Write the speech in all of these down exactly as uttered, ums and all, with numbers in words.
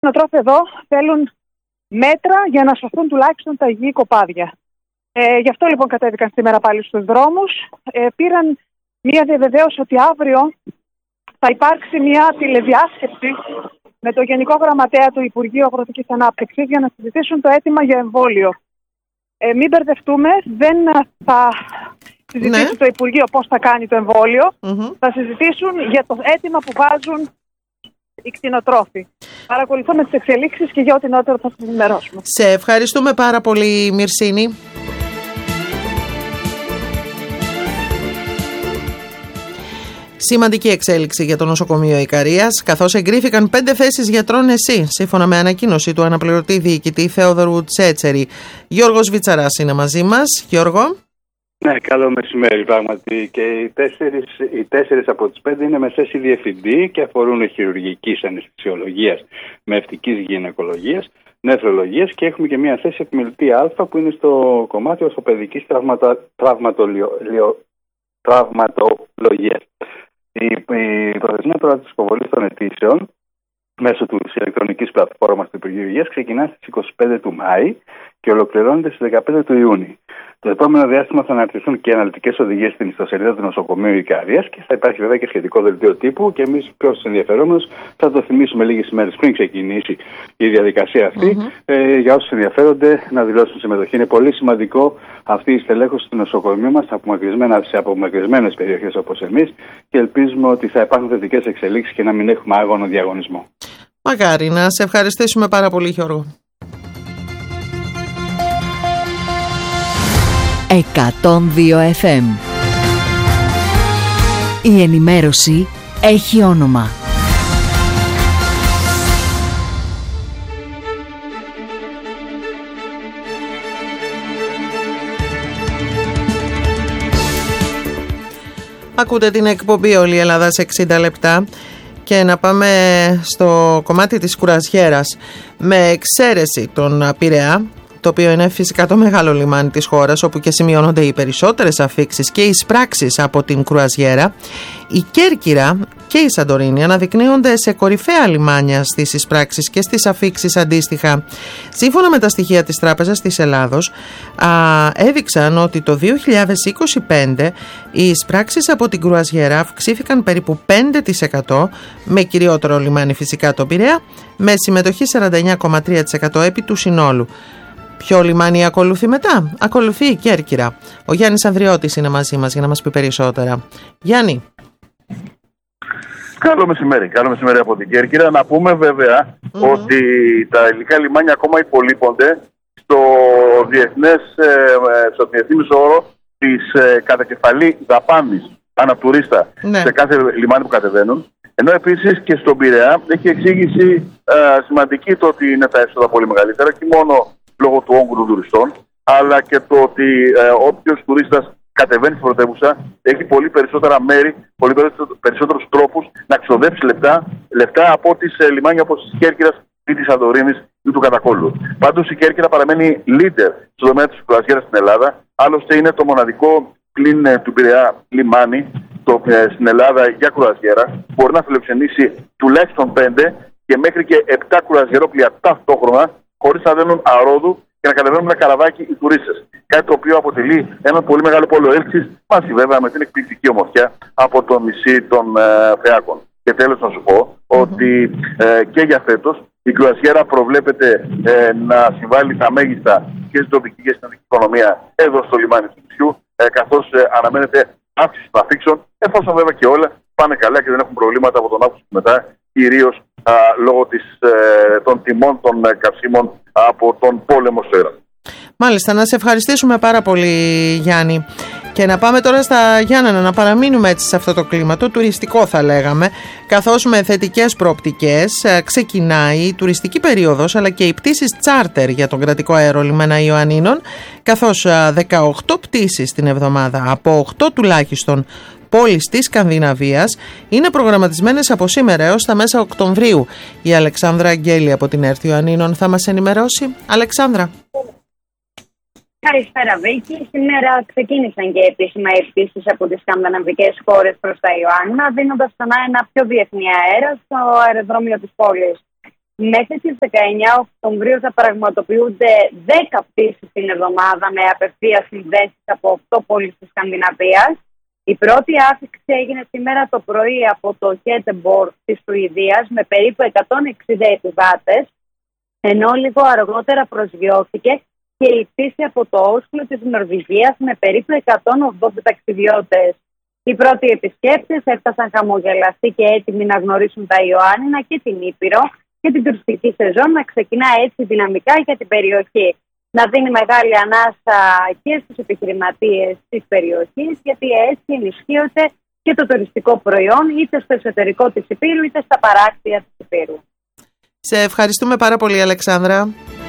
κτηνοτρόφοι εδώ θέλουν μέτρα για να σωθούν τουλάχιστον τα υγιή κοπάδια. Ε, γι' αυτό λοιπόν κατέβηκαν σήμερα πάλι στους δρόμους. Ε, πήραν μια διαβεβαίωση ότι αύριο θα υπάρξει μια τηλεδιάσκεψη με το Γενικό Γραμματέα του Υπουργείου Αγροτικής Ανάπτυξης για να συζητήσουν το αίτημα για εμβόλιο. Ε, μην μπερδευτούμε, δεν θα συζητήσει ναι. το Υπουργείο πώς θα κάνει το εμβόλιο. Mm-hmm. Θα συζητήσουν για το αίτημα που βάζουν οι κτηνοτρόφοι. Παρακολουθούμε τις εξελίξεις και για ό,τι νεότερο θα σας ενημερώσουμε. Σε ευχαριστούμε πάρα πολύ, Μυρσίνη. Σημαντική εξέλιξη για το νοσοκομείο Ικαρίας, καθώς εγκρίθηκαν πέντε θέσεις γιατρών ΕΣΥ, σύμφωνα με ανακοίνωση του αναπληρωτή διοικητή Θεόδωρου Τσέτσερη. Γιώργος Βιτσαράς είναι μαζί μας. Γιώργο. Ναι, καλό μεσημέρι πράγματι. Και οι τέσσερις, οι τέσσερις από τις πέντε είναι με θέση διευθυντή και αφορούν χειρουργικής αναισθησιολογίας, μευτικής γυναικολογίας, νεφρολογίας και έχουμε και μια θέση επιμελητή Α που είναι στο κομμάτι ορθοπαιδικής τραυματο, τραυματολογίας. Η, η προθεσμία τώρα της υποβολής των αιτήσεων μέσω της ηλεκτρονικής πλατφόρμας του Υπουργείου Υγείας ξεκινά στις είκοσι πέντε του Μάη και ολοκληρώνεται στις δεκαπέντε του Ιούνιου. Το επόμενο διάστημα θα αναρτηθούν και αναλυτικές οδηγίες στην ιστοσελίδα του νοσοκομείου Ικαρίας και θα υπάρχει βέβαια και σχετικό δελτίο τύπου. Και εμείς, προς ενδιαφερόμενους, θα το θυμίσουμε λίγες ημέρες πριν ξεκινήσει η διαδικασία αυτή. Mm-hmm. Ε, για όσους ενδιαφέρονται να δηλώσουν συμμετοχή. Είναι πολύ σημαντικό αυτή η στελέχωση του νοσοκομείου μας σε απομακρυσμένες περιοχές όπως εμείς και ελπίζουμε ότι θα υπάρχουν θετικές εξελίξεις και να μην έχουμε άγωνο διαγωνισμό. Μακάρι. Να σε ευχαριστήσουμε πάρα πολύ, Γιώργο. εκατόν δύο εφ εμ. Η ενημέρωση έχει όνομα. Ακούτε την εκπομπή Όλη η Ελλάδα σε εξήντα λεπτά και να πάμε στο κομμάτι της κουραζιέρας. Με εξαίρεση τον Πειραιά, το οποίο είναι φυσικά το μεγάλο λιμάνι της χώρας, όπου και σημειώνονται οι περισσότερες αφίξεις και εισπράξεις από την κρουαζιέρα, η Κέρκυρα και η Σαντορίνη αναδεικνύονται σε κορυφαία λιμάνια στις εισπράξεις και στις αφίξεις αντίστοιχα. Σύμφωνα με τα στοιχεία της Τράπεζας της Ελλάδος, α, έδειξαν ότι το δύο χιλιάδες είκοσι πέντε οι εισπράξεις από την κρουαζιέρα αυξήθηκαν περίπου πέντε τοις εκατό, με κυριότερο λιμάνι φυσικά το Πειραιά, με συμμετοχή σαράντα εννέα κόμμα τρία τοις εκατό επί του συνόλου. Ποιο λιμάνι ακολουθεί μετά? Ακολουθεί η Κέρκυρα. Ο Γιάννης Ανδριώτης είναι μαζί μας για να μας πει περισσότερα. Γιάννη. Καλό μεσημέρι. Καλό μεσημέρι από την Κέρκυρα. Να πούμε βέβαια mm-hmm. ότι τα ελληνικά λιμάνια ακόμα υπολείπονται στο διεθνές, στο διεθνή μισόωρο της ε, κατακεφαλή δαπάνης ανατουρίστα ναι. σε κάθε λιμάνι που κατεβαίνουν. Ενώ επίσης και στον Πειραιά έχει εξήγηση ε, σημαντική το ότι είναι τα έσοδα πολύ μεγαλύτερα και μόνο λόγω του όγκου των τουριστών, αλλά και το ότι ε, όποιος τουρίστας κατεβαίνει στη πρωτεύουσα έχει πολύ περισσότερα μέρη, πολύ περισσότερους τρόπους να ξοδέψει λεφτά, λεφτά από τις ε, λιμάνια όπως της Κέρκυρας ή της Σαντορίνης ή του Κατακόλλου. Πάντως η Κέρκυρα παραμένει leader στο τομέα της κρουαζιέρας στην Ελλάδα, άλλωστε είναι το μοναδικό πλην ε, του Πειραιά λιμάνι το, ε, στην Ελλάδα για κρουαζιέρα, μπορεί να φιλοξενήσει τουλάχιστον πέντε και μέχρι και επτά κρουαζιερόπλοια ταυτόχρονα, χωρίς να δένουν αρόδου και να κατεβαίνουν ένα καραβάκι οι τουρίστες. Κάτι το οποίο αποτελεί ένα πολύ μεγάλο πόλο έλξης, μαζί βέβαια με την εκπληκτική ομορφιά από το νησί των ε, Φεάκων. Και τέλος να σου πω mm-hmm. ότι ε, και για φέτος η κρουαζιέρα προβλέπεται ε, να συμβάλλει τα μέγιστα και στην τοπική και στην οικονομία εδώ στο λιμάνι του νησιού, ε, καθώς ε, αναμένεται αύξηση των αφήξεων, εφόσον βέβαια και όλα πάνε καλά και δεν έχουν προβλήματα από τον Αύγουστο και μετά, κυρίως α, λόγω της, ε, των τιμών των ε, καυσίμων από τον πόλεμο στο Ιράκ. Μάλιστα, να σε ευχαριστήσουμε πάρα πολύ, Γιάννη. Και να πάμε τώρα στα Γιάννενα, να παραμείνουμε έτσι σε αυτό το κλίμα, το τουριστικό θα λέγαμε, καθώς με θετικές προοπτικές ε, ξεκινάει η τουριστική περίοδος αλλά και οι πτήσεις τσάρτερ για τον κρατικό αερολιμένα Ιωαννίνων, καθώς ε, δεκαοκτώ πτήσεις την εβδομάδα από οκτώ τουλάχιστον πόλεις της Σκανδιναβίας είναι προγραμματισμένες από σήμερα έως τα μέσα Οκτωβρίου. Η Αλεξάνδρα Αγγέλη από την ΕΡΤ Ιωαννίνων θα μας ενημερώσει. Αλεξάνδρα. Καλησπέρα, Βίκη. Σήμερα ξεκίνησαν και επίσημα οι πτήσεις από τις σκανδιναβικές χώρες προς τα Ιωάννινα, δίνοντας ξανά ένα πιο διεθνή αέρα στο αεροδρόμιο της πόλης. Μέχρι τις δεκαεννιά Οκτωβρίου θα πραγματοποιούνται δέκα πτήσεις την εβδομάδα με απευθείας συνδέσεις από οκτώ πόλεις της Σκανδιναβίας. Η πρώτη άφηξη έγινε σήμερα το πρωί από το Göteborg της Σουηδίας με περίπου εκατόν εξήντα επιβάτες, ενώ λίγο αργότερα προσγειώθηκε και η πτήση από το Όσλο της Νορβηγίας με περίπου εκατόν ογδόντα ταξιδιώτες. Οι πρώτοι επισκέπτες έφτασαν χαμογελαστοί και έτοιμοι να γνωρίσουν τα Ιωάννινα και την Ήπειρο και την τουριστική σεζόν να ξεκινά έτσι δυναμικά για την περιοχή. Να δίνει μεγάλη ανάσα και στους επιχειρηματίες της περιοχής, γιατί έτσι ενισχύεται και το τουριστικό προϊόν είτε στο εσωτερικό της Ηπείρου είτε στα παράκτια της Ηπείρου. Σε ευχαριστούμε πάρα πολύ, Αλεξάνδρα.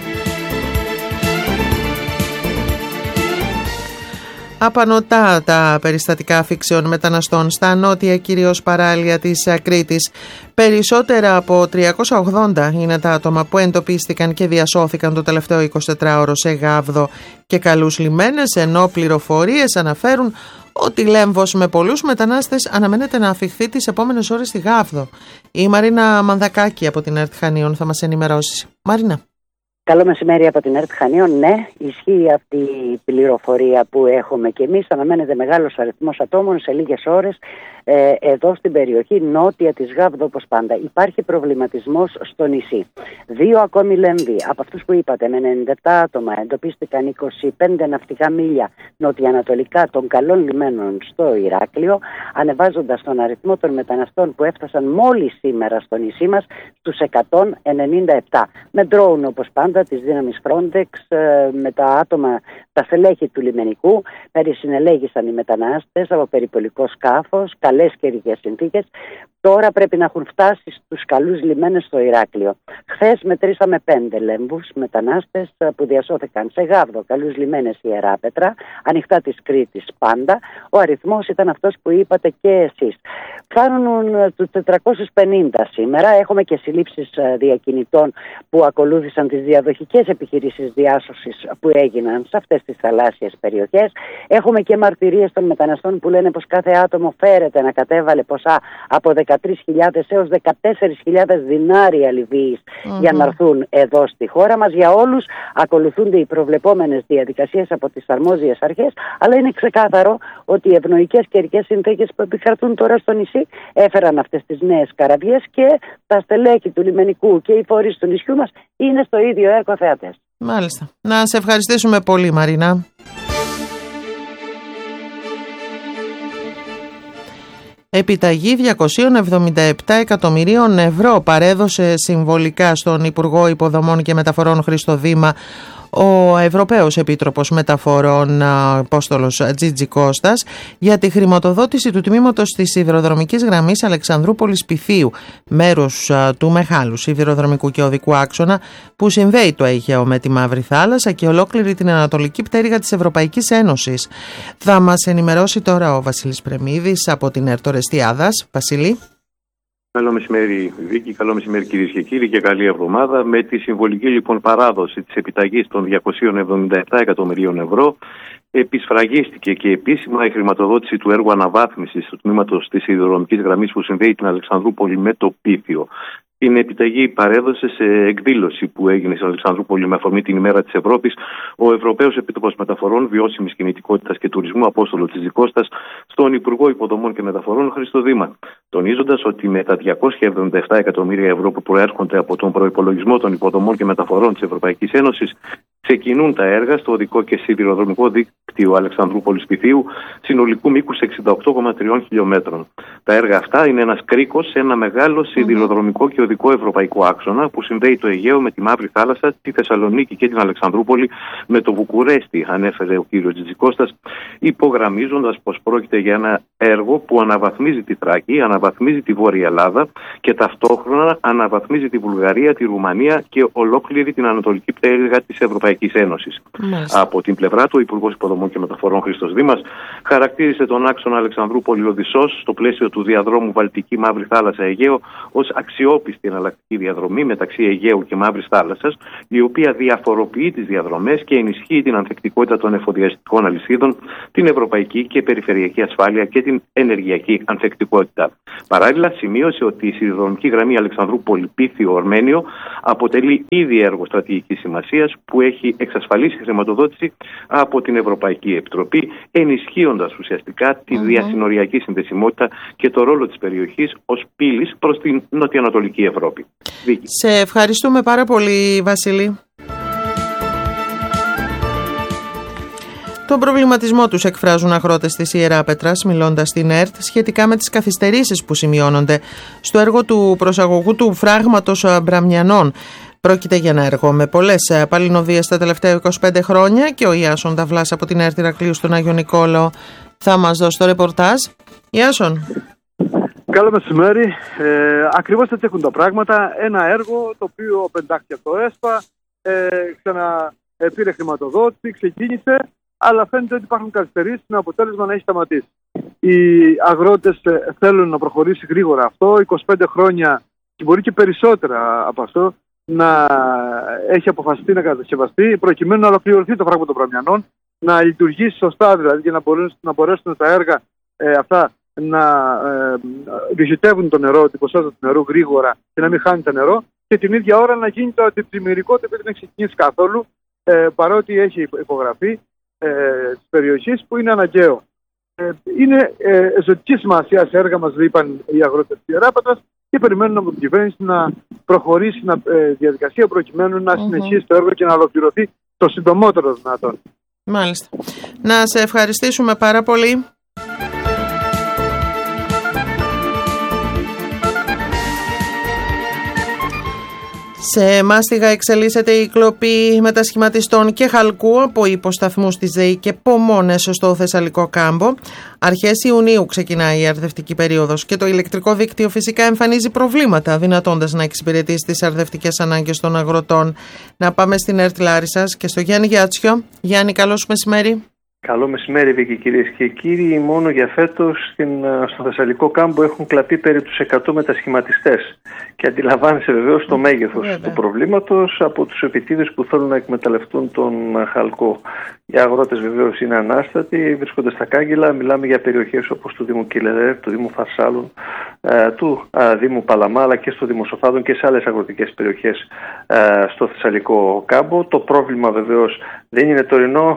Απανωτά τα περιστατικά αφήξεων μεταναστών στα νότια κυρίως παράλια της Κρήτης. Περισσότερα από τριακόσια ογδόντα είναι τα άτομα που εντοπίστηκαν και διασώθηκαν το τελευταίο εικοσιτετράωρο σε Γάβδο και καλούς λιμένες, ενώ πληροφορίες αναφέρουν ότι Λέμβος με πολλούς μετανάστες αναμένεται να αφιχθεί τις επόμενες ώρες στη Γάβδο. Η Μαρίνα Μανδακάκη από την ΕΡΤ Χανίων θα μας ενημερώσει. Μαρίνα. Καλό μεσημέρι από την ΕΡΤ Χανίων. Ναι, ισχύει αυτή η πληροφορία που έχουμε και εμείς. Αναμένεται μεγάλος αριθμός ατόμων σε λίγες ώρες ε, εδώ στην περιοχή νότια της Γάβδο, όπως πάντα. Υπάρχει προβληματισμός στο νησί. Δύο ακόμη Λέμβοι από αυτούς που είπατε, με ενενήντα επτά άτομα, εντοπίστηκαν είκοσι πέντε ναυτικά μίλια νοτιοανατολικά των καλών λιμένων στο Ηράκλειο, ανεβάζοντας τον αριθμό των μεταναστών που έφτασαν μόλις σήμερα στο νησί μας στους εκατόν ενενήντα επτά. Με ντρόουν, όπως πάντα, της δύναμης Frontex, με τα άτομα, τα στελέχη του λιμενικού. Περισυνελέγησαν οι μετανάστες από περιπολικό σκάφος, καλές καιρικές συνθήκες. Τώρα πρέπει να έχουν φτάσει στους καλούς λιμένες στο Ηράκλειο. Χθες μετρήσαμε πέντε Λέμβους μετανάστες που διασώθηκαν σε Γάβδο, καλούς λιμένες, Ιεράπετρα, ανοιχτά της Κρήτης πάντα. Ο αριθμός ήταν αυτός που είπατε και εσείς. Φτάνουν τους τετρακόσιους πενήντα σήμερα. Έχουμε και συλλήψεις διακινητών που ακολούθησαν τις διαδοχικές επιχειρήσεις διάσωσης που έγιναν σε αυτές τις θαλάσσιες περιοχές. Έχουμε και μαρτυρίες των μεταναστών που λένε πως κάθε άτομο φέρεται να κατέβαλε ποσά από δεκατρείς χιλιάδες έως δεκατέσσερις χιλιάδες δινάρια Λιβύης mm-hmm. για να έρθουν εδώ στη χώρα μας. Για όλους ακολουθούνται οι προβλεπόμενες διαδικασίες από τις αρμόδιες αρχές, αλλά είναι ξεκάθαρο ότι οι ευνοϊκές καιρικές συνθήκες που επικρατούν τώρα στο νησί έφεραν αυτές τις νέες καραβιές και τα στελέχη του λιμενικού και οι φορείς του νησιού μας είναι στο ίδιο έργο θεατές. Μάλιστα. Να σε ευχαριστήσουμε πολύ, Μαρίνα. Επιταγή διακόσια εβδομήντα επτά εκατομμυρίων ευρώ παρέδωσε συμβολικά στον Υπουργό Υποδομών και Μεταφορών Χρήστο Δήμα ο Ευρωπαίος Επίτροπος Μεταφορών Απόστολος Τζίτζι Κώστας για τη χρηματοδότηση του τμήματος της σιδηροδρομικής γραμμής Αλεξανδρούπολης Πυθίου, μέρους του μεγάλου σιδηροδρομικού και οδικού άξονα που συνδέει το Αιγαίο με τη Μαύρη Θάλασσα και ολόκληρη την ανατολική πτέρυγα της Ευρωπαϊκής Ένωσης. Θα μας ενημερώσει τώρα ο Βασίλης Πρεμίδης από την ΕΡΤ Ορεστιάδας. Βασίλη. Καλό μεσημέρι, Βίκη. Καλό μεσημέρι, κυρίες και κύριοι, και καλή εβδομάδα. Με τη συμβολική λοιπόν παράδοση της επιταγής των διακόσια εβδομήντα επτά εκατομμυρίων ευρώ, επισφραγίστηκε και επίσημα η χρηματοδότηση του έργου αναβάθμισης του τμήματος της σιδηροδρομικής γραμμής που συνδέει την Αλεξανδρούπολη με το Πύθιο. Την επιταγή παρέδωσε σε εκδήλωση που έγινε στην Αλεξανδρούπολη με αφορμή την ημέρα της Ευρώπης ο Ευρωπαίος Επίτροπος Μεταφορών, Βιώσιμης Κινητικότητας και Τουρισμού Απόστολο Τζίτζι Κώστας στον Υπουργό Υποδομών και Μεταφορών Χρήστο Δήμα. Τονίζοντας ότι με τα διακόσια εβδομήντα επτά εκατομμύρια ευρώ που προέρχονται από τον προϋπολογισμό των υποδομών και μεταφορών της Ευρωπαϊκής Ένωσης, ξεκινούν τα έργα στο οδικό και σιδηροδρομικό δίκτυο Αλεξανδρούπολης Πυθίου συνολικού μήκους εξήντα οκτώ κόμμα τρία χιλιόμετρων. Τα έργα αυτά είναι ένας κρίκος σε ένα μεγάλο σιδηροδρομικό και οδικό ευρωπαϊκό άξονα που συνδέει το Αιγαίο με τη Μαύρη Θάλασσα, τη Θεσσαλονίκη και την Αλεξανδρούπολη με το Βουκουρέστι, ανέφερε ο κ. Τζίτζι Κώστας, υπογραμμίζοντας πως πρόκειται για ένα έργο που αναβαθμίζει τη Θράκη, αναβαθμίζει τη Βόρεια Ελλάδα και ταυτόχρονα αναβαθμίζει τη Βουλγαρία, τη Ρουμανία και ολόκληρη την ανατολική πτέρυγα της Ευρωπαϊκής Ευρωπαϊκής Ένωσης. Μάλιστα. Από την πλευρά του, ο Υπουργός Υποδομών και Μεταφορών Χρήστος Δήμας χαρακτήρισε τον άξονα Αλεξανδρούπολη-Οδυσσός στο πλαίσιο του διαδρόμου Βαλτική-Μαύρη Θάλασσα-Αιγαίο ως αξιόπιστη εναλλακτική διαδρομή μεταξύ Αιγαίου και Μαύρης Θάλασσας, η οποία διαφοροποιεί τις διαδρομές και ενισχύει την ανθεκτικότητα των εφοδιαστικών αλυσίδων, την ευρωπαϊκή και περιφερειακή ασφάλεια και την ενεργειακή ανθεκτικότητα. Παράλληλα, σημείωσε ότι η σιδηροδρομική γραμμή Αλεξανδρούπολη-Πύθιο-Ορμένιο αποτελεί ήδη έργο στρατηγικής σημασίας που έχει εξασφαλίσει χρηματοδότηση από την Ευρωπαϊκή Επιτροπή, ενισχύοντας ουσιαστικά τη mm-hmm. διασυνοριακή συνδεσιμότητα και το ρόλο της περιοχής ως πύλης προς την νοτιοανατολική Ευρώπη. Δίκη. Σε ευχαριστούμε πάρα πολύ, Βασίλη. Τον προβληματισμό τους εκφράζουν αγρότες της Ιεράπετρας, μιλώντας στην ΕΡΤ σχετικά με τις καθυστερήσεις που σημειώνονται στο έργο του προσαγωγού του φράγματος Μπραμιανών. Πρόκειται για ένα έργο με πολλές παλινοδίες τα τελευταία είκοσι πέντε χρόνια και ο Ιάσον Ταβλάς από την ΕΡΤ Ηρακλείου στον Άγιο Νικόλαο θα μας δώσει το ρεπορτάζ. Ιάσον. Καλό μεσημέρι. Ε, ακριβώς έτσι έχουν τα πράγματα. Ένα έργο το οποίο πεντάχθηκε από το ΕΣΠΑ, ε, ξαναπήρε χρηματοδότηση, ξεκίνησε, αλλά φαίνεται ότι υπάρχουν καθυστερήσεις με αποτέλεσμα να έχει σταματήσει. Οι αγρότες θέλουν να προχωρήσει γρήγορα αυτό, είκοσι πέντε χρόνια και μπορεί και περισσότερα από αυτό, να έχει αποφασιστεί να κατασκευαστεί προκειμένου να ολοκληρωθεί το φράγμα των Μπραμιανών, να λειτουργήσει σωστά δηλαδή και να μπορέσουν, να μπορέσουν τα έργα ε, αυτά να ε, διοχετεύουν το νερό, την ποσότητα του νερού γρήγορα και να μην χάνει το νερό και την ίδια ώρα να γίνει το αντιπλημμυρικό, το οποίο δεν έχει ξεκινήσει καθόλου ε, παρότι έχει υπογραφεί ε, της περιοχής που είναι αναγκαίο. Ε, είναι ε, ζωτική σημασία σε έργα, μας είπαν οι αγρότες της Ιεράπετρας και περιμένουν από την κυβέρνηση να προχωρήσει μια ε, διαδικασία προκειμένου να mm-hmm. συνεχίσει το έργο και να ολοκληρωθεί το συντομότερο δυνατόν. Μάλιστα. Να σε ευχαριστήσουμε πάρα πολύ. Σε Μάστιγα εξελίσσεται η κλοπή μετασχηματιστών και χαλκού από υποσταθμούς της ΔΕΗ και πομόνες στο Θεσσαλικό κάμπο. Αρχές Ιουνίου ξεκινάει η αρδευτική περίοδος και το ηλεκτρικό δίκτυο φυσικά εμφανίζει προβλήματα, δυνατώντας να εξυπηρετήσει τις αρδευτικές ανάγκες των αγροτών. Να πάμε στην ΕΡΤ Λάρισσας και στο Γιάννη Γιάτσιο. Γιάννη, καλώς μεσημέρι. Καλό μεσημέρι, Βίκη, κυρίες και κύριοι. Μόνο για φέτος στο Θεσσαλικό κάμπο έχουν κλαπεί περί τους εκατό μετασχηματιστές. Και αντιλαμβάνεσαι βεβαίως το μέγεθος Βέβαια. του προβλήματος από τους επιτίδες που θέλουν να εκμεταλλευτούν τον χαλκό. Οι αγρότες βεβαίως είναι ανάστατοι, βρίσκονται στα κάγκελα. Μιλάμε για περιοχές όπως του Δήμου Κιλερέ, του Δήμου Φαρσάλων, του Δήμου Παλαμά, αλλά και στο Δήμο Σοφάδων και σε άλλες αγροτικές περιοχές στο Θεσσαλικό κάμπο. Το πρόβλημα βεβαίως δεν είναι τωρινό.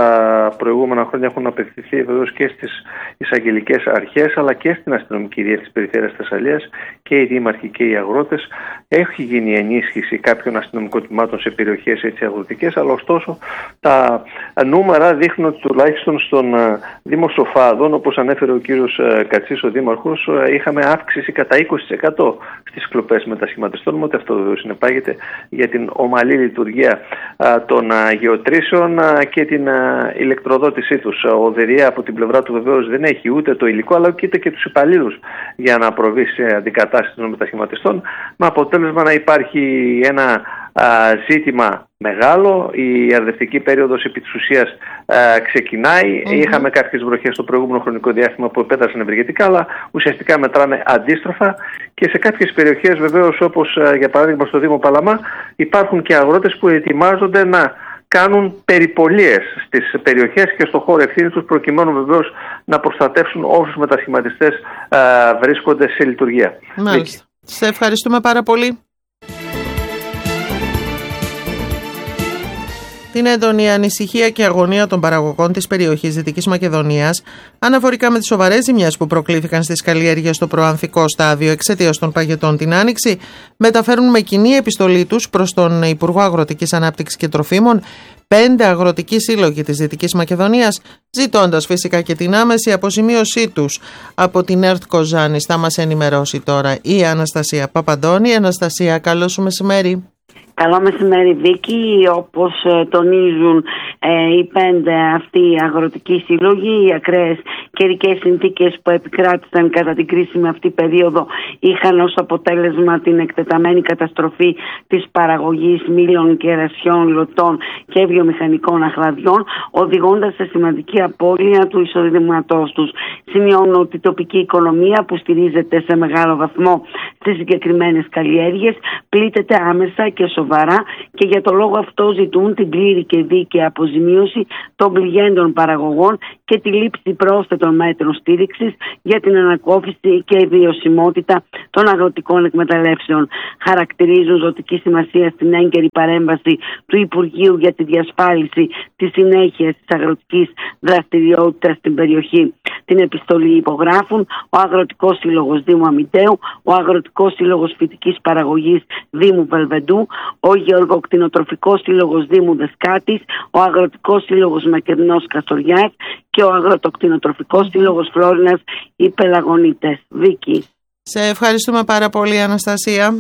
Τα προηγούμενα χρόνια έχουν απευθυνθεί βεβαίως και στις εισαγγελικές αρχές αλλά και στην αστυνομική διεύθυνση Περιφέρειας Θεσσαλίας και οι δήμαρχοι και οι αγρότες. Έχει γίνει ενίσχυση κάποιων αστυνομικών τμήματων σε περιοχές έτσι αγροτικές, αλλά ωστόσο τα νούμερα δείχνουν ότι τουλάχιστον στον Δήμο Σοφάδων, όπως ανέφερε ο κύριος Κατσής, ο δήμαρχος, είχαμε αύξηση κατά είκοσι τοις εκατό στις κλοπές μετασχηματιστών. Ότι αυτό βεβαίως συνεπάγεται για την ομαλή λειτουργία των γεωτρήσεων και την ηλεκτροδότησή τους. Ο ΔΕΡΙΑ από την πλευρά του βεβαίως δεν έχει ούτε το υλικό αλλά ούτε και τους υπαλλήλους για να προβεί σε αντικατάσταση των μετασχηματιστών, με αποτέλεσμα να υπάρχει ένα α, ζήτημα μεγάλο. Η αρδευτική περίοδος επί της ουσίας α, ξεκινάει. Mm-hmm. Είχαμε κάποιες βροχές στο προηγούμενο χρονικό διάστημα που επέτρεψαν ευεργετικά, αλλά ουσιαστικά μετράμε αντίστροφα και σε κάποιες περιοχές βεβαίως, όπως α, για παράδειγμα στο Δήμο Παλαμά, υπάρχουν και αγρότες που ετοιμάζονται να κάνουν περιπολίες στις περιοχές και στο χώρο ευθύνη τους, προκειμένου βεβαίως να προστατεύσουν όσους μετασχηματιστές α, βρίσκονται σε λειτουργία. Μάλιστα. Σε ευχαριστούμε πάρα πολύ. Την έντονη ανησυχία και αγωνία των παραγωγών της περιοχής Δυτικής Μακεδονίας αναφορικά με τις σοβαρές ζημιές που προκλήθηκαν στις καλλιέργειες στο προανθικό στάδιο εξαιτίας των παγετών την Άνοιξη, μεταφέρουν με κοινή επιστολή τους προς τον Υπουργό Αγροτικής Ανάπτυξης και Τροφίμων πέντε αγροτικοί σύλλογοι της Δυτικής Μακεδονίας, ζητώντας φυσικά και την άμεση αποζημίωσή τους. Από την ΕΡΤ Κοζάνης θα μας ενημερώσει τώρα η Αναστασία Παπαντώνη. Αναστασία, καλό σου μεσημέρι. Καλό μεσημέρι, Βίκη. Όπως ε, τονίζουν ε, οι πέντε αυτοί αγροτικοί σύλλογοι, οι ακραίες καιρικές συνθήκες που επικράτησαν κατά την κρίσιμη αυτή περίοδο είχαν ως αποτέλεσμα την εκτεταμένη καταστροφή της παραγωγής μήλων, κερασιών, λωτών και βιομηχανικών αχλαδιών, οδηγώντας σε σημαντική απώλεια του εισοδήματός τους. Σημειώνω ότι η τοπική οικονομία, που στηρίζεται σε μεγάλο βαθμό στις συγκεκριμένες καλλιέργειες, πλήττεται άμεσα και σοβαρά, και για το λόγο αυτό ζητούν την πλήρη και δίκαιη αποζημίωση των πληγέντων παραγωγών και τη λήψη πρόσθετων μέτρων στήριξης για την ανακόφιση και βιωσιμότητα των αγροτικών εκμεταλλεύσεων. Χαρακτηρίζουν ζωτική σημασία στην έγκαιρη παρέμβαση του Υπουργείου για τη διασφάλιση της συνέχειας της αγροτικής δραστηριότητας στην περιοχή. Την επιστολή υπογράφουν ο Αγροτικός Σύλλογος Δήμου Αμιτέου, ο Αγροτικός Σύλλογος Φυτικής Παραγωγής Δήμου Βελβεντού, ο Γεωργοκτηνοτροφικός Σύλλογος Δήμου Δεσκάτης, ο Αγροτικός Σύλλογος Μακεδονός Καστοριάς και ο Αγροτοκτηνοτροφικός Σύλλογος Φλόρινας οι Πελαγωνίτες. Βίκη. Σε ευχαριστούμε πάρα πολύ, Αναστασία.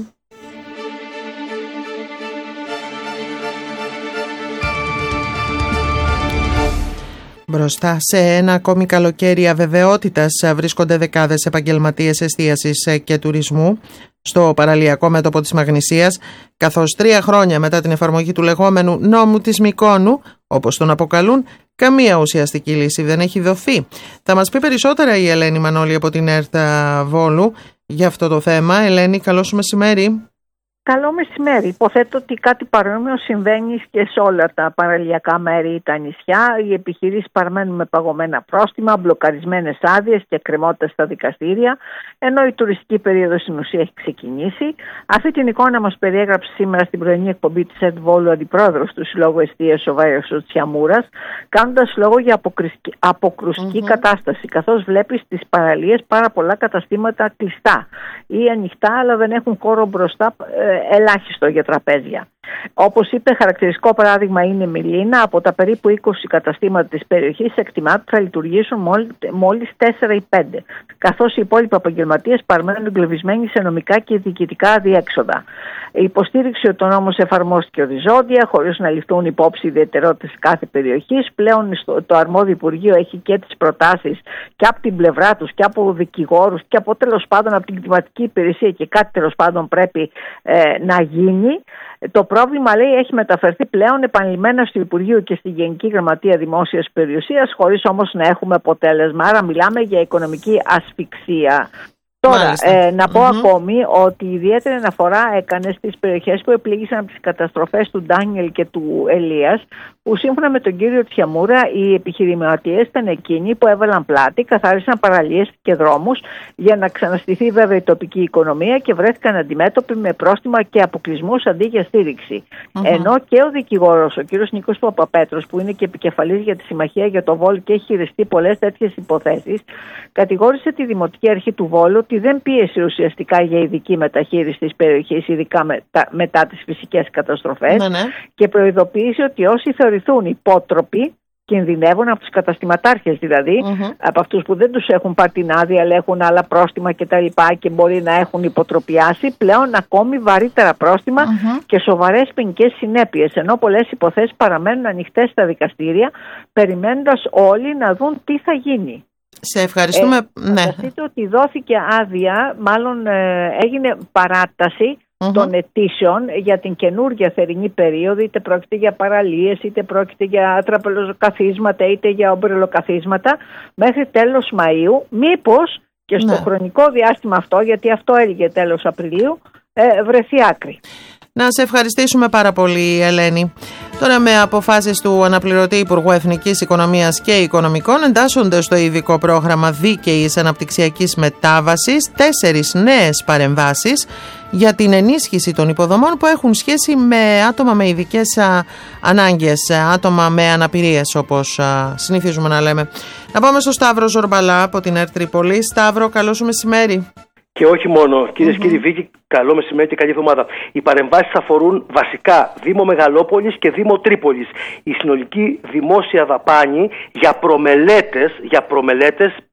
Μπροστά σε ένα ακόμη καλοκαίρι αβεβαιότητας βρίσκονται δεκάδες επαγγελματίες εστίασης και τουρισμού στο παραλιακό μέτωπο της Μαγνησίας, καθώς τρία χρόνια μετά την εφαρμογή του λεγόμενου νόμου της Μυκόνου, όπως τον αποκαλούν, καμία ουσιαστική λύση δεν έχει δοθεί. Θα μας πει περισσότερα η Ελένη Μανώλη από την ΕΡΤ Βόλου για αυτό το θέμα. Ελένη, καλό σου μεσημέρι. Καλό μεσημέρι. Υποθέτω ότι κάτι παρόμοιο συμβαίνει και σε όλα τα παραλιακά μέρη ή τα νησιά. Οι επιχειρήσεις παραμένουν με παγωμένα πρόστιμα, μπλοκαρισμένες άδειες και εκκρεμότητα στα δικαστήρια, ενώ η τουριστική περίοδος στην ουσία έχει ξεκινήσει. Αυτή την εικόνα μας περιέγραψε σήμερα στην πρωινή εκπομπή της ΕΡΤ Βόλου ο αντιπρόεδρος του Συλλόγου Εστίασης, ο Βάιος Τσιαμούρας, κάνοντας λόγο για αποκρουστική mm-hmm. κατάσταση, καθώς βλέπει στις παραλίες πάρα πολλά καταστήματα κλειστά ή ανοιχτά, αλλά δεν έχουν χώρο μπροστά, ελάχιστο για τραπέζια. Όπως είπε, χαρακτηριστικό παράδειγμα είναι η Μιλίνα. Από τα περίπου είκοσι καταστήματα της περιοχής εκτιμάται ότι θα λειτουργήσουν μόλις τέσσερα ή πέντε, καθώς οι υπόλοιποι επαγγελματίες παραμένουν εγκλωβισμένοι σε νομικά και διοικητικά αδιέξοδα. Η υποστήριξη ότι ο νόμος εφαρμόστηκε οριζόντια, χωρίς να ληφθούν υπόψη ιδιαιτερότητες κάθε περιοχής. Πλέον στο, το αρμόδιο Υπουργείο έχει και τις προτάσεις και από την πλευρά τους και από δικηγόρους και από τέλος πάντων από την κτηματική υπηρεσία, και κάτι τέλος πάντων πρέπει ε, να γίνει. Το πρόβλημα, λέει, έχει μεταφερθεί πλέον επανειλημμένα στο Υπουργείο και στη Γενική Γραμματεία Δημόσιας Περιουσίας, χωρίς όμως να έχουμε αποτέλεσμα. Άρα μιλάμε για οικονομική ασφυξία. Τώρα, ε, να πω mm-hmm. ακόμη ότι ιδιαίτερη αναφορά έκανε στις περιοχές που επλήγησαν από τις καταστροφές του Ντάνιελ και του Ελίας, που σύμφωνα με τον κύριο Τσιαμούρα οι επιχειρηματίες ήταν εκείνοι που έβαλαν πλάτη, καθάρισαν παραλίες και δρόμους για να ξαναστηθεί βέβαια η τοπική οικονομία και βρέθηκαν αντιμέτωποι με πρόστιμα και αποκλεισμούς αντί για στήριξη. Mm-hmm. Ενώ και ο δικηγόρος, ο κύριος Νίκος Παπαπέτρος, που είναι και επικεφαλής για τη Συμμαχία για το Βόλο και έχει χειριστεί πολλές τέτοιες υποθέσεις, κατηγόρησε τη Δημοτική Αρχή του Βόλου ότι δεν πίεσε ουσιαστικά για ειδική μεταχείριση της περιοχής, ειδικά μετά, μετά τις φυσικές καταστροφές, ναι, ναι. και προειδοποίησε ότι όσοι θεωρηθούν υπότροποι κινδυνεύουν, από τους καταστηματάρχες δηλαδή, mm-hmm. από αυτούς που δεν τους έχουν πάρει την άδεια αλλά έχουν άλλα πρόστιμα και τα λοιπά και μπορεί να έχουν υποτροπιάσει, πλέον ακόμη βαρύτερα πρόστιμα mm-hmm. και σοβαρές ποινικές συνέπειες, ενώ πολλές υποθέσεις παραμένουν ανοιχτές στα δικαστήρια, περιμένοντας όλοι να δουν τι θα γίνει. Σε ευχαριστούμε. Ε, ναι. Φανταστείτε ότι δόθηκε άδεια, μάλλον ε, έγινε παράταση mm-hmm. των αιτήσεων για την καινούργια θερινή περίοδο, είτε πρόκειται για παραλίες, είτε πρόκειται για τραπεζοκαθίσματα, είτε για ομπρελοκαθίσματα, μέχρι τέλος Μαΐου. Μήπως και στο ναι. χρονικό διάστημα αυτό, γιατί αυτό έλεγε τέλος Απριλίου, ε, βρεθεί άκρη. Να σε ευχαριστήσουμε πάρα πολύ, Ελένη. Τώρα, με αποφάσεις του αναπληρωτή Υπουργού Εθνικής Οικονομίας και Οικονομικών, εντάσσονται στο ειδικό πρόγραμμα δίκαιης αναπτυξιακής μετάβασης τέσσερις νέες παρεμβάσεις για την ενίσχυση των υποδομών που έχουν σχέση με άτομα με ειδικές ανάγκες, άτομα με αναπηρίες, όπως α, συνηθίζουμε να λέμε. Να πάμε στο Σταύρο Ζορμπαλά από την ΕΡΤ Τρίπολη. Σταύρο, καλό σου μεσημέρι. Και όχι μόνο, κυρίες και mm-hmm. κύριοι, Βίκη, καλό μεσημέρι και καλή εβδομάδα. Οι παρεμβάσεις αφορούν βασικά Δήμο Μεγαλόπολης και Δήμο Τρίπολης. Η συνολική δημόσια δαπάνη για προμελέτες, για προμελέτες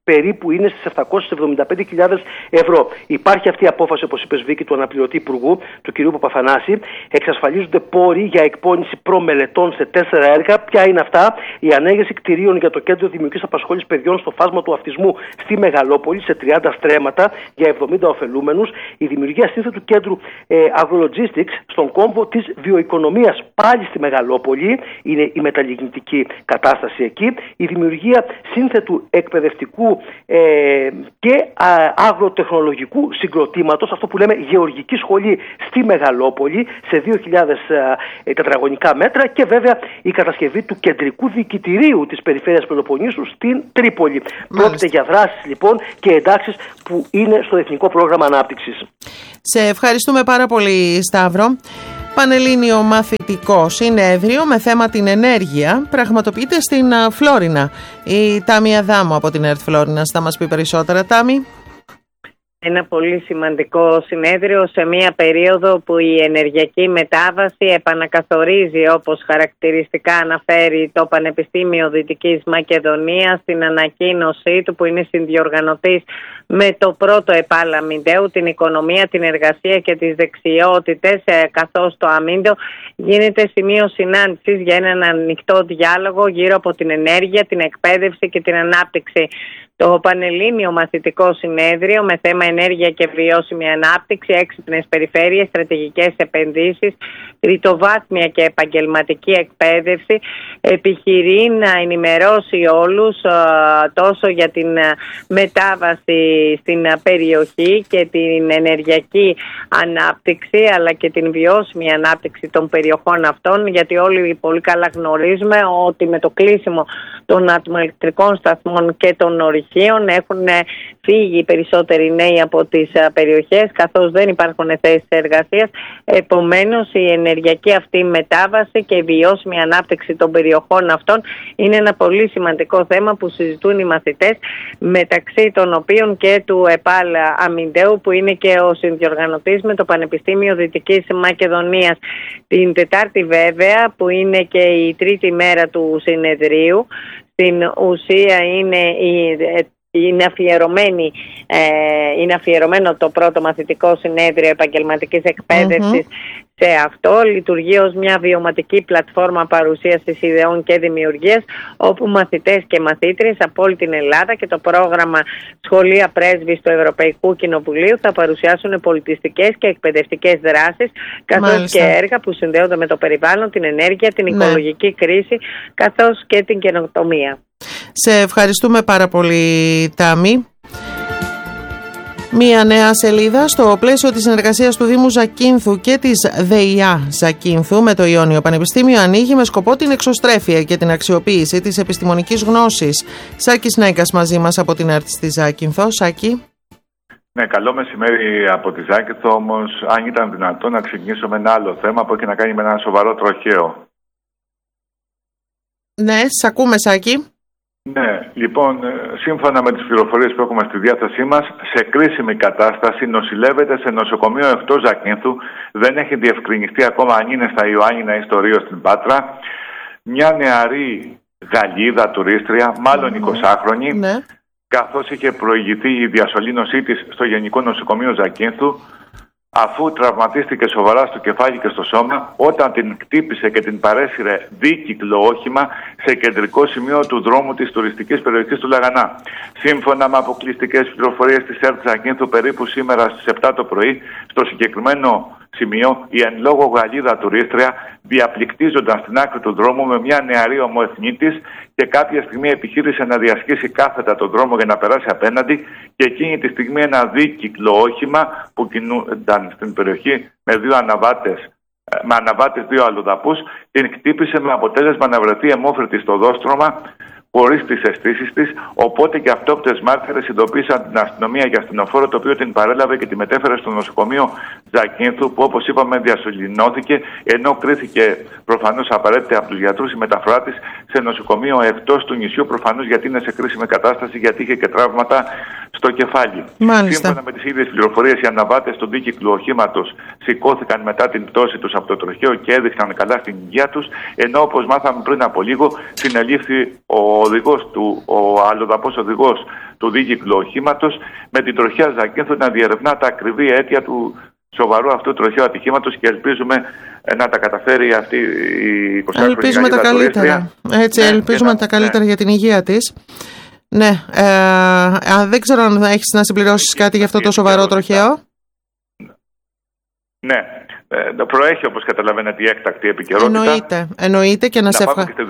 περίπου είναι στις επτακόσιες εβδομήντα πέντε χιλιάδες ευρώ. Υπάρχει αυτή η απόφαση, όπως είπες Βίκη, του αναπληρωτή υπουργού, του κ. Παπαθανάση. Εξασφαλίζονται πόροι για εκπόνηση προμελετών σε τέσσερα έργα. Ποια είναι αυτά? Η ανέγερση κτηρίων για το Κέντρο Δημιουργικής Απασχόλησης Παιδιών στο φάσμα του αυτισμού στη Μεγαλόπολη σε τριάντα στρέμματα για εβδομήντα ωφελούμενους. Η δημιουργία σύνθετου κέντρου ε, Agrologistics στον κόμβο της βιοοικονομίας πάλι στη Μεγαλόπολη. Είναι η μεταλλιγνητική κατάσταση εκεί. Η δημιουργία σύνθετου εκπαιδευτικού ε, και α, αγροτεχνολογικού συγκροτήματος, αυτό που λέμε γεωργική σχολή στη Μεγαλόπολη, σε δύο χιλιάδες ε, τετραγωνικά μέτρα, και βέβαια η κατασκευή του κεντρικού διοικητηρίου της περιφέρειας Πελοποννήσου στην Τρίπολη. Μάλιστα. Πρόκειται για δράσεις λοιπόν και εντάξεις που είναι στο Εθνικό Πρόγραμμα Ανάπτυξης. Σε ευχαριστούμε πάρα πολύ, Σταύρο. Πανελλήνιο μαθητικό συνέδριο με θέμα την ενέργεια πραγματοποιείται στην Φλόρινα. Η Τάμη Αδάμου από την ΕΡΤ Φλόρινας θα μας πει περισσότερα. Τάμη. Ένα πολύ σημαντικό συνέδριο σε μια περίοδο που η ενεργειακή μετάβαση επανακαθορίζει, όπως χαρακτηριστικά αναφέρει το Πανεπιστήμιο Δυτικής Μακεδονίας στην ανακοίνωσή του, που είναι συνδιοργανωτής με το πρώτο ΕΠΑΛ Αμυντέου, την οικονομία, την εργασία και τις δεξιότητες, καθώς το Αμύντεο γίνεται σημείο συνάντησης για έναν ανοιχτό διάλογο γύρω από την ενέργεια, την εκπαίδευση και την ανάπτυξη. Το Πανελλήνιο Μαθητικό Συνέδριο με θέμα ενέργεια και βιώσιμη ανάπτυξη, έξυπνες περιφέρειες, στρατηγικές επενδύσεις, τριτοβάθμια και επαγγελματική εκπαίδευση επιχειρεί να ενημερώσει όλους τόσο για την μετάβαση στην περιοχή και την ενεργειακή ανάπτυξη, αλλά και την βιώσιμη ανάπτυξη των περιοχών αυτών, γιατί όλοι πολύ καλά γνωρίζουμε ότι με το κλείσιμο των ατμοελεκτρικών σταθμών και των ορυχείων έχουν φύγει οι περισσότεροι νέοι από τις περιοχές, καθώς δεν υπάρχουν θέσεις εργασίας. Επομένως, η ενεργειακή αυτή μετάβαση και η βιώσιμη ανάπτυξη των περιοχών αυτών είναι ένα πολύ σημαντικό θέμα που συζητούν οι μαθητές, μεταξύ των οποίων και του ΕΠΑΛ Αμυντέου, που είναι και ο συνδιοργανωτής με το Πανεπιστήμιο Δυτικής Μακεδονίας. Την Τετάρτη βέβαια, που είναι και η τρίτη μέρα του συνεδρίου, στην ουσία είναι η Είναι, αφιερωμένη, ε, είναι αφιερωμένο το πρώτο μαθητικό συνέδριο επαγγελματικής εκπαίδευσης mm-hmm. σε αυτό. Λειτουργεί ως μια βιωματική πλατφόρμα παρουσίασης ιδεών και δημιουργίας, όπου μαθητές και μαθήτριες από όλη την Ελλάδα και το πρόγραμμα Σχολεία Πρέσβης του Ευρωπαϊκού Κοινοβουλίου θα παρουσιάσουν πολιτιστικές και εκπαιδευτικές δράσεις, καθώς Μάλιστα. και έργα που συνδέονται με το περιβάλλον, την ενέργεια, την ναι. οικολογική κρίση, καθώς και την καινοτομία. Σε ευχαριστούμε πάρα πολύ, Τάμη. Μία νέα σελίδα στο πλαίσιο της συνεργασίας του Δήμου Ζακίνθου και της ΔΕΙΑ Ζακίνθου με το Ιόνιο Πανεπιστήμιο ανοίγει με σκοπό την εξωστρέφεια και την αξιοποίηση της επιστημονικής γνώσης. Σάκης Νέκας μαζί μας από την ΕΡΤ στη Ζάκυνθο. Σάκη. Ναι, καλό μεσημέρι από τη Ζάκυνθο, όμως αν ήταν δυνατόν να ξεκινήσω με ένα άλλο θέμα που έχει να κάνει με ένα σοβαρό τροχαίο. Ναι, σ' ακούμε, Σάκη. Ναι, λοιπόν, σύμφωνα με τις πληροφορίες που έχουμε στη διάθεσή μας, σε κρίσιμη κατάσταση νοσηλεύεται σε νοσοκομείο εκτός Ζακίνθου. Δεν έχει διευκρινιστεί ακόμα αν είναι στα Ιωάννινα ή στο Ρίο στην Πάτρα. Μια νεαρή Γαλλίδα τουρίστρια, μάλλον εικοσάχρονη, ναι. καθώς είχε προηγηθεί η διασωλήνωσή της στο Γενικό Νοσοκομείο Ζακίνθου, αφού τραυματίστηκε σοβαρά στο κεφάλι και στο σώμα όταν την χτύπησε και την παρέσυρε δίκυκλο όχημα σε κεντρικό σημείο του δρόμου της τουριστικής περιοχής του Λαγανά. Σύμφωνα με αποκλειστικές πληροφορίες της ΕΡΤ Ζακίνθου, περίπου σήμερα στις επτά το πρωί, στο συγκεκριμένο σημείο, η εν λόγω Γαλλίδα τουρίστρια διαπληκτίζονταν στην άκρη του δρόμου με μια νεαρή ομοεθνή της και κάποια στιγμή επιχείρησε να διασχίσει κάθετα τον δρόμο για να περάσει απέναντι, και εκείνη τη στιγμή ένα δίκυκλο όχημα που κινούνταν στην περιοχή με δύο αναβάτες, με αναβάτες δύο αλλοδαπούς, την χτύπησε με αποτέλεσμα να βρεθεί αιμόφρητη στο δόστρωμα χωρίς τις αισθήσεις της, οπότε και αυτόπτες μάρτυρες ειδοποίησαν την αστυνομία και αστυνοφόρο, το οποίο την παρέλαβε και τη μετέφερε στο νοσοκομείο Ζακίνθου, που όπως είπαμε διασωληνώθηκε, ενώ κρίθηκε προφανώς απαραίτητα από τους γιατρούς η μεταφορά της σε νοσοκομείο εκτός του νησιού, προφανώς γιατί είναι σε κρίσιμη κατάσταση, γιατί είχε και τραύματα στο κεφάλι. Μάλιστα. Σύμφωνα με τις ίδιες πληροφορίες, οι αναβάτες του δίκυκλου οχήματος σηκώθηκαν μετά την πτώση τους από το τροχαίο και έδειξαν καλά στην υγεία τους, ενώ όπως μάθαμε πριν από λίγο, συνελήφθη ο οδηγός του, ο αλλοδαπός οδηγός του δίκυκλου οχήματος, με την τροχιά Ζακίνθου να διερευνά τα ακριβή αίτια του σοβαρού αυτού τροχαίου ατυχήματος και ελπίζουμε να τα καταφέρει αυτή η εικοσάχρονη. Ελπίζουμε τα καλύτερα. Έτσι, ναι, ελπίζουμε να, τα καλύτερα ναι. για την υγεία της. Ναι, ε, α, δεν ξέρω αν έχεις να συμπληρώσεις κάτι για αυτό το σοβαρό τροχαίο. Ναι. Ε, προέχει, όπως καταλαβαίνετε, η έκτακτη επικαιρότητα. Εννοείται, εννοείται και να, να σε ευχαριστώ.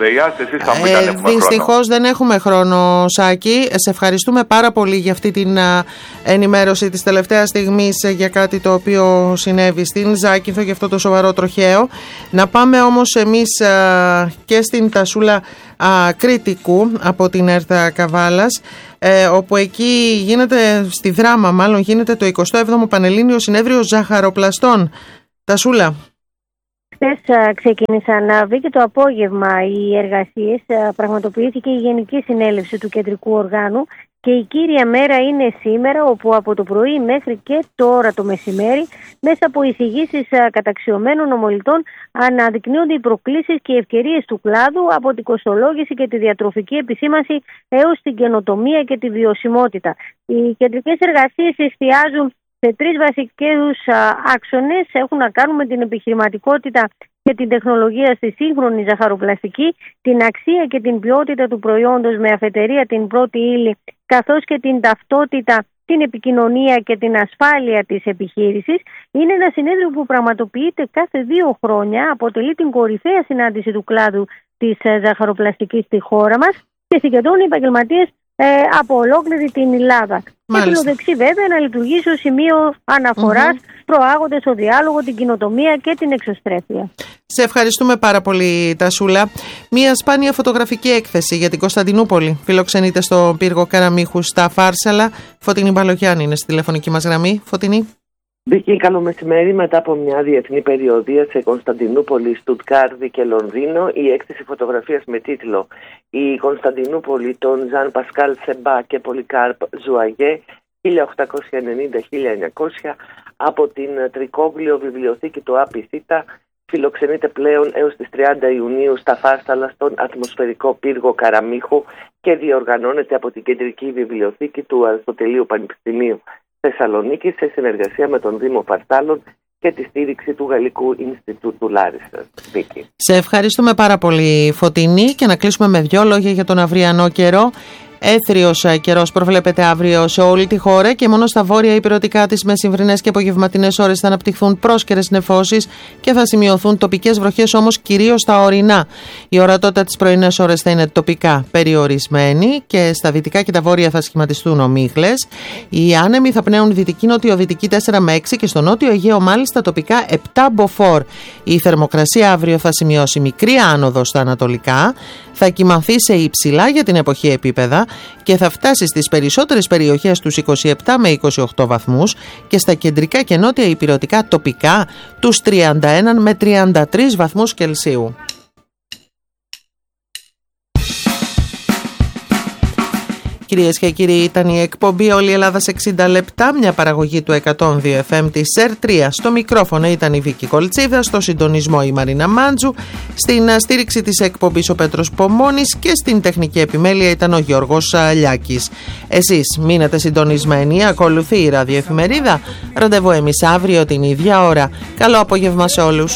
Ε, Δυστυχώς δεν έχουμε χρόνο, Σάκη. Σε ευχαριστούμε πάρα πολύ για αυτή την α, ενημέρωση της τελευταίας στιγμής για κάτι το οποίο συνέβη στην Ζάκυνθο, για αυτό το σοβαρό τροχαίο. Να πάμε όμως εμείς α, και στην Τασούλα α, Κρήτικου από την ΕΡΤ Καβάλας, ε, όπου εκεί γίνεται, στη Δράμα μάλλον, γίνεται το εικοστό έβδομο Πανελλήνιο Συνέδριο Ζαχαροπλαστών. Τασούλα. Χθες ξεκίνησαν, βγήκε το απόγευμα οι εργασίες, πραγματοποιήθηκε η Γενική Συνέλευση του Κεντρικού Οργάνου και η κύρια μέρα είναι σήμερα, όπου από το πρωί μέχρι και τώρα το μεσημέρι, μέσα από εισηγήσεις καταξιωμένων ομιλητών, αναδεικνύονται οι προκλήσεις και οι ευκαιρίες του κλάδου, από την κοστολόγηση και τη διατροφική επισήμανση έως την καινοτομία και τη βιωσιμότητα. Οι κεντρικές εργασίες εστιάζουν σε τρεις βασικούς άξονες, έχουν να κάνουν με την επιχειρηματικότητα και την τεχνολογία στη σύγχρονη ζαχαροπλαστική, την αξία και την ποιότητα του προϊόντος με αφετηρία την πρώτη ύλη, καθώς και την ταυτότητα, την επικοινωνία και την ασφάλεια της επιχείρησης. Είναι ένα συνέδριο που πραγματοποιείται κάθε δύο χρόνια, αποτελεί την κορυφαία συνάντηση του κλάδου της ζαχαροπλαστικής στη χώρα μας και συγκεντρώνει επαγγελματίες Ε, από ολόκληρη την Ελλάδα. Μάλιστα. Και φιλοδεξεί βέβαια να λειτουργήσει ως σημείο αναφοράς, mm-hmm. προάγοντας το διάλογο, την κοινοτομία και την εξωστρέφεια. Σε ευχαριστούμε πάρα πολύ, Τασούλα. Μία σπάνια φωτογραφική έκθεση για την Κωνσταντινούπολη φιλοξενείται στο πύργο Καραμύχου στα Φάρσαλα. Φωτεινή Μπαλογιάννη είναι στη τηλεφωνική μας γραμμή. Φωτεινή. Βίκη, καλό μεσημέρι. Μετά από μια διεθνή περιοδία σε Κωνσταντινούπολη, Στουτγκάρδη και Λονδίνο, η έκθεση φωτογραφίας με τίτλο «Η Κωνσταντινούπολη» των Ζαν Πασκάλ Σεμπά και Πολικάρπ Ζουαγέ χίλια οκτακόσια ενενήντα με χίλια εννιακόσια από την Τρικόβλιο Βιβλιοθήκη του ΑΠΙΘΙΤΑ φιλοξενείται πλέον έως τις τριάντα Ιουνίου στα Φάρσαλα στον ατμοσφαιρικό πύργο Καραμύχου και διοργανώνεται από την Κεντρική Βιβλιοθήκη του Αριστοτελείου Πανεπιστημίου Θεσσαλονίκη σε συνεργασία με τον Δήμο Φαρσάλων και τη στήριξη του Γαλλικού Ινστιτούτου Λάρισας. Σε ευχαριστούμε πάρα πολύ, Φωτεινή, και να κλείσουμε με δυο λόγια για τον αυριανό καιρό. Έθριος καιρός προβλέπεται αύριο σε όλη τη χώρα και μόνο στα βόρεια ηπειρωτικά τις μεσημβρινές και απογευματινές ώρες θα αναπτυχθούν πρόσκαιρες νεφώσεις και θα σημειωθούν τοπικές βροχές, όμως κυρίως στα ορεινά. Η ορατότητα τις πρωινές ώρες θα είναι τοπικά περιορισμένη και στα δυτικά και τα βόρεια θα σχηματιστούν ομίχλες. Οι άνεμοι θα πνέουν δυτική νοτιοδυτική τέσσερα με έξι και στο νότιο Αιγαίο μάλιστα τοπικά επτά μποφόρ. Η θερμοκρασία αύριο θα σημειώσει μικρή άνοδο στα ανατολικά, θα κυμανθεί σε υψηλά για την εποχή επίπεδα και θα φτάσει στις περισσότερες περιοχές τους είκοσι επτά με είκοσι οκτώ βαθμούς και στα κεντρικά και νότια ηπειρωτικά τοπικά τους τριάντα ένα με τριάντα τρεις βαθμούς Κελσίου. Κυρίες και κύριοι, ήταν η εκπομπή «Όλη η Ελλάδα σε εξήντα λεπτά», μια παραγωγή του εκατόν δύο εφ εμ της ΕΡ τρία. Στο μικρόφωνο ήταν η Βίκη Κολτσίδα, στο συντονισμό η Μαρίνα Μάντζου, στην στήριξη της εκπομπής ο Πέτρος Πομώνης και στην τεχνική επιμέλεια ήταν ο Γιώργος Λιάκης. Εσείς μείνετε συντονισμένοι, ακολουθεί η ραδιοεφημερίδα. Ραντεβού εμείς αύριο την ίδια ώρα. Καλό απόγευμα σε όλους.